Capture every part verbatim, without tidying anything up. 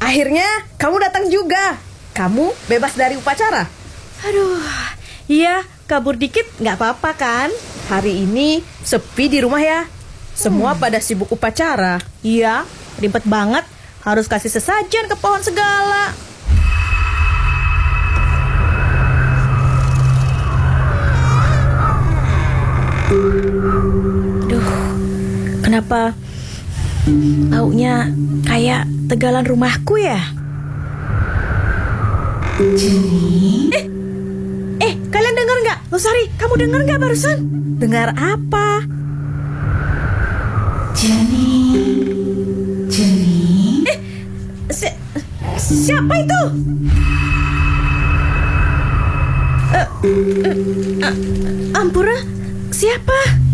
Akhirnya kamu datang juga. Kamu bebas dari upacara. Aduh, iya, kabur dikit nggak apa-apa kan? Hari ini sepi di rumah ya. Semua hmm. pada sibuk upacara. Iya, ribet banget. Harus kasih sesajen ke pohon segala. Duh, kenapa baunya kayak tegalan rumahku ya? Jeni? Eh, eh, kalian dengar nggak? Losari, kamu dengar nggak barusan? Dengar apa? Jeni, Jeni. Eh, si siapa itu? Uh, uh, uh, Ampura, siapa?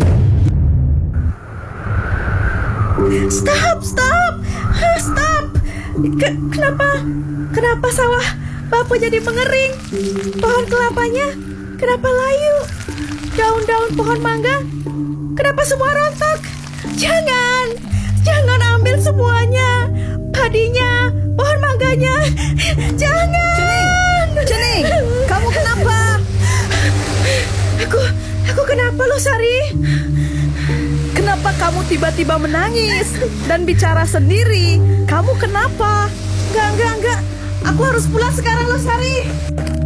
Stop, stop, stop. Ke kenapa, kenapa sawah Bapak jadi mengering? Pohon kelapanya kenapa layu? Daun-daun pohon mangga kenapa semua rontok? Jangan, jangan ambil semuanya. Padinya, pohon mangganya, jangan. Cening, Cening, kamu kenapa? Aku, aku kenapa Losari? Kenapa kamu tiba-tiba menangis dan bicara sendiri? Kamu kenapa? Enggak, enggak, enggak. Aku harus pulang sekarang Losari.